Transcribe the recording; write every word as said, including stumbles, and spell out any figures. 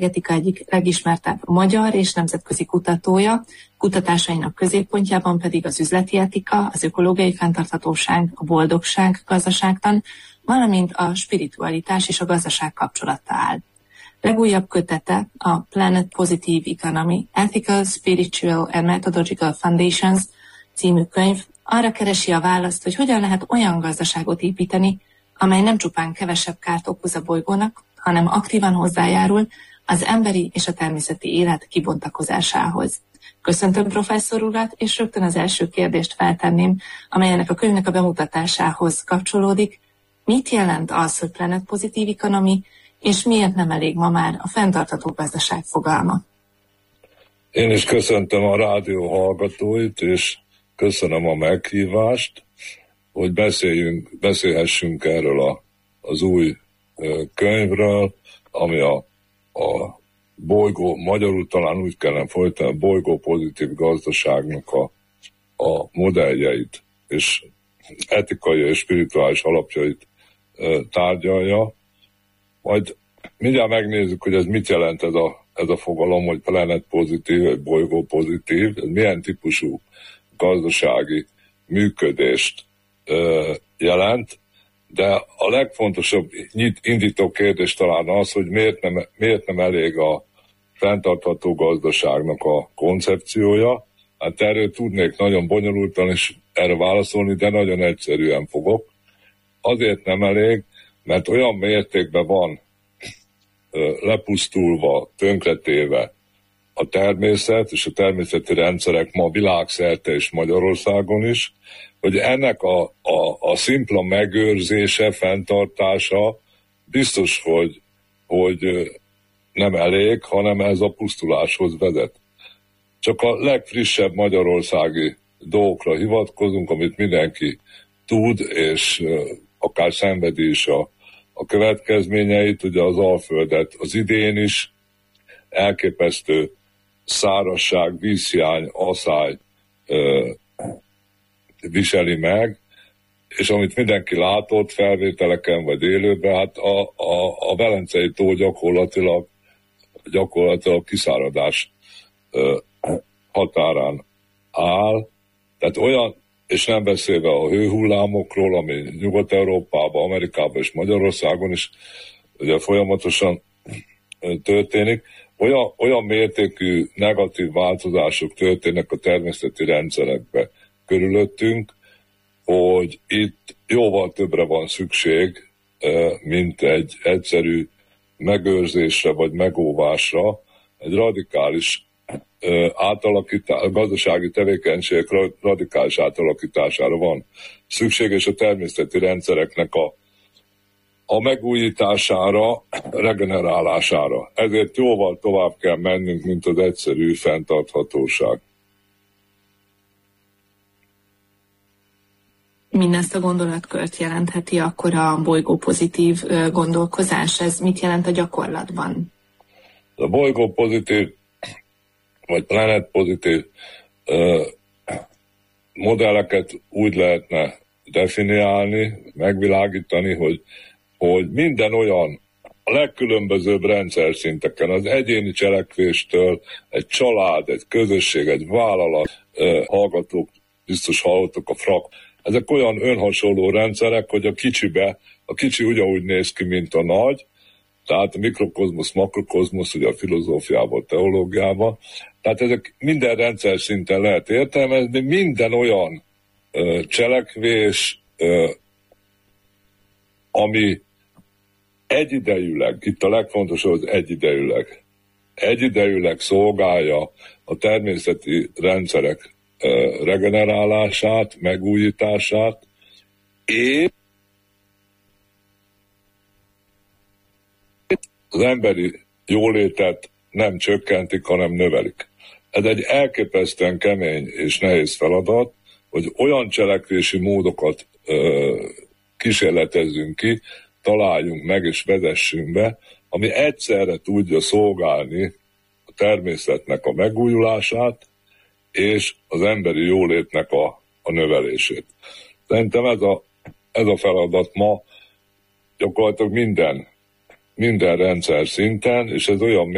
energetika egyik legismertebb magyar és nemzetközi kutatója, kutatásainak középpontjában pedig az üzleti etika, az ökológiai fenntarthatóság, a boldogság, gazdaságtan, valamint a spiritualitás és a gazdaság kapcsolata áll. Legújabb kötete a Planet Positive Economy, Ethical, Spiritual and Methodological Foundations című könyv arra keresi a választ, hogy hogyan lehet olyan gazdaságot építeni, amely nem csupán kevesebb kárt okoz a bolygónak, hanem aktívan hozzájárul az emberi és a természeti élet kibontakozásához. Köszöntöm professzor urat, és rögtön az első kérdést feltenném, amely ennek a könyvnek a bemutatásához kapcsolódik. Mit jelent az, hogy Planet Positive Economy, és miért nem elég ma már a fenntartható gazdaság fogalma? Én is köszöntöm a rádió hallgatóit, és köszönöm a meghívást, hogy beszéljünk, beszélhessünk erről a, az új könyvről, ami a, a bolygó, magyarul talán úgy kellene folytani, a bolygó pozitív gazdaságnak a, a modelljeit, és etikai és spirituális alapjait tárgyalja. Majd mindjárt megnézzük, hogy ez mit jelent ez a, ez a fogalom, hogy planet pozitív, vagy bolygó pozitív, ez milyen típusú gazdasági működést ö, jelent, de a legfontosabb nyit, indító kérdés talán az, hogy miért nem, miért nem elég a fenntartható gazdaságnak a koncepciója. Hát erről tudnék nagyon bonyolultan is erre válaszolni, de nagyon egyszerűen fogok. Azért nem elég, mert olyan mértékben van ö, lepusztulva, tönkretéve a természet és a természeti rendszerek ma világszerte és Magyarországon is, hogy ennek a, a, a szimpla megőrzése, fenntartása biztos, hogy, hogy nem elég, hanem ez a pusztuláshoz vezet. Csak a legfrissebb magyarországi dolgokra hivatkozunk, amit mindenki tud, és akár szenvedi is a, a következményeit. Ugye az Alföldet az idén is elképesztő szárazság, vízhiány, aszály ö, viseli meg, és amit mindenki látott felvételeken vagy élőben, hát a, a, a Velencei tó gyakorlatilag, gyakorlatilag kiszáradás ö, határán áll. Tehát olyan, és nem beszélve a hőhullámokról, ami Nyugat-Európában, Amerikában és Magyarországon is ugye folyamatosan történik, olyan, olyan mértékű negatív változások történnek a természeti rendszerekbe körülöttünk, hogy itt jóval többre van szükség, mint egy egyszerű megőrzésre vagy megóvásra. Egy radikális átalakítás, gazdasági tevékenységek radikális átalakítására van szükség, és a természeti rendszereknek a a megújítására, regenerálására. Ezért jóval tovább kell mennünk, mint az egyszerű fenntarthatóság. Mindezt a gondolatkört jelentheti akkor a bolygó pozitív gondolkozás. Ez mit jelent a gyakorlatban? A bolygó pozitív, vagy planet pozitív modelleket úgy lehetne definiálni, megvilágítani, hogy hogy minden olyan a legkülönbözőbb rendszer szinteken, az egyéni cselekvéstől, egy család, egy közösség, egy vállalat, eh, hallgatók, biztos hallottok a frak, ezek olyan önhasonló rendszerek, hogy a kicsibe, a kicsi ugyanúgy néz ki, mint a nagy, tehát a mikrokozmosz, makrokozmosz, ugye a filozófiában, a teológiában, tehát ezek minden rendszer szinten lehet értelmezni, minden olyan eh, cselekvés, eh, ami egyidejűleg, itt a legfontosabb az egyidejűleg, egyidejűleg szolgálja a természeti rendszerek regenerálását, megújítását, és az emberi jólétet nem csökkentik, hanem növelik. Ez egy elképesztően kemény és nehéz feladat, hogy olyan cselekvési módokat ö, kísérletezzünk ki, találjunk meg és vezessünk be, ami egyszerre tudja szolgálni a természetnek a megújulását és az emberi jólétnek a, a növelését. Szerintem ez a, ez a feladat ma gyakorlatilag minden, minden rendszer szinten, és ez olyan